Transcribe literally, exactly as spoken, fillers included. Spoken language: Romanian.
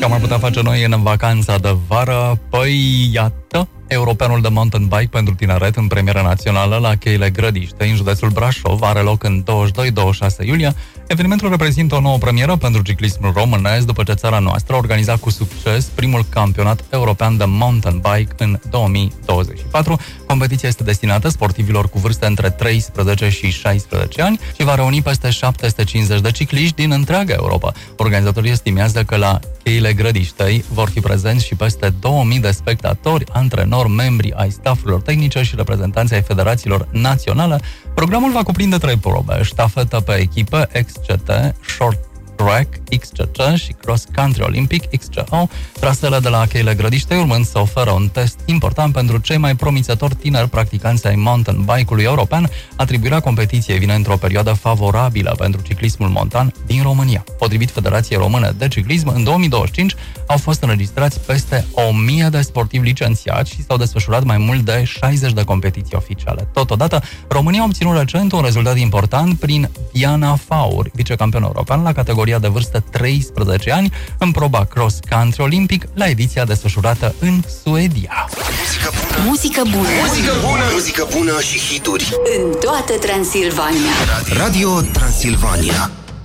Ce am ar putea face noi în vacanța de vară? Păi, iată, Europeanul de Mountain Bike pentru tineret în premieră națională la Cheile Grădiște, în județul Brașov, are loc în douăzeci și doi douăzeci și șase iulie. Evenimentul reprezintă o nouă premieră pentru ciclismul românesc, după ce țara noastră a organizat cu succes primul campionat european de mountain bike în două mii douăzeci și patru. Competiția este destinată sportivilor cu vârste între treisprezece și șaisprezece ani și va reuni peste șapte sute cincizeci de cicliști din întreaga Europa. Organizatorii estimează că la Cheile Grădiștei vor fi prezenți și peste două mii de spectatori, antrenori, membri ai staffurilor tehnice și reprezentanții ai federațiilor naționale. Programul va cuprinde trei probe: ștafetă pe echipe X C T, short track X C C și cross country olympic X C O. Trasele de la Cheile Grădiște urmând să oferă un test important pentru cei mai promițători tineri practicanți ai mountain bike-ului european. Atribuirea competiției vine într-o perioadă favorabilă pentru ciclismul montan din România. Potrivit Federației Române de Ciclism, în două mii douăzeci și cinci au fost înregistrați peste o mie de sportivi licențiați și s-au desfășurat mai mult de șaizeci de competiții oficiale. Totodată, România a obținut recent un rezultat important prin Diana Faur, vicecampion european la categoria de vârstă treisprezece ani, în proba cross country olympic la ediția desfășurată în Suedia. Muzică bună. Muzică bună. Muzică bună și hituri în toată Transilvania. Radio Transilvania.